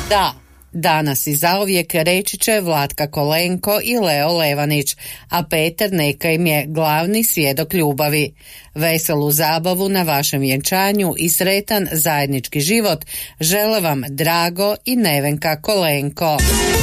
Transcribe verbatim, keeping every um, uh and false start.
Da, danas i zauvijek reći će Vlatka Kolenko i Leo Levanić, a Peter neka im je glavni svjedok ljubavi. Veselu zabavu na vašem vjenčanju i sretan zajednički život žele vam Drago i Nevenka Kolenko.